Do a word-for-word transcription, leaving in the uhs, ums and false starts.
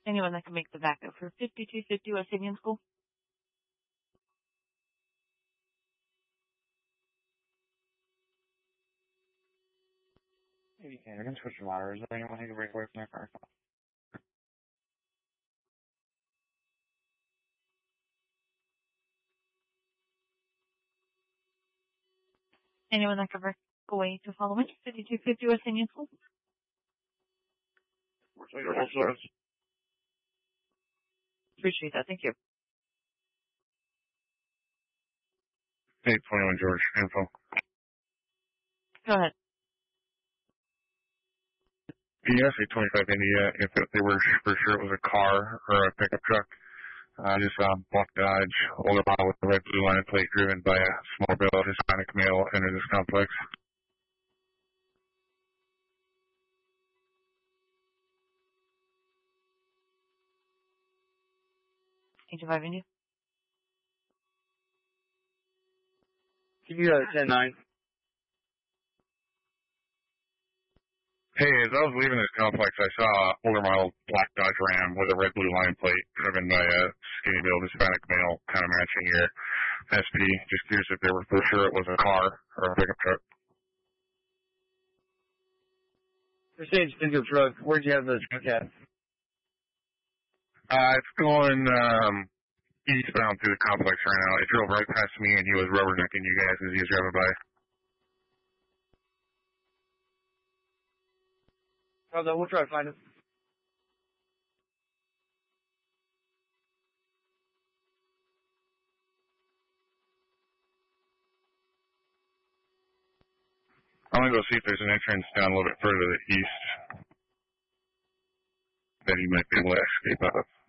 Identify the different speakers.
Speaker 1: Anyone that can make the backup for fifty-two fifty West Indian School?
Speaker 2: If you can, I can switch the ladder. Is there anyone who can break away from their car?
Speaker 1: Anyone that can break away to follow me? fifty-two fifty West Indian School? Appreciate that. Thank you.
Speaker 3: eight twenty-one George, info.
Speaker 1: Go ahead.
Speaker 3: Yes, eight twenty-five India, if it, they were for sure it was a car or a pickup truck. I uh, just saw um, Black Dodge, older model with the red blue line plate driven by a small bill Hispanic male enter this complex.
Speaker 1: eight two five India.
Speaker 2: Can you go to ten nine?
Speaker 3: Hey, as I was leaving this complex, I saw an older model black Dodge Ram with a red blue line plate driven by a skinny build Hispanic male, kind of matching your S P. Just curious if they were for sure it was a car or a pickup truck.
Speaker 2: Mercedes pickup truck. Where'd you have the truck at?
Speaker 3: Uh, it's going um, eastbound through the complex right now. It drove right past me, and he was rubbernecking you guys as he was driving by.
Speaker 2: Oh, no, we'll try to find it.
Speaker 3: I'm going to go see if there's an entrance down a little bit further to the east that he might be able to escape out of.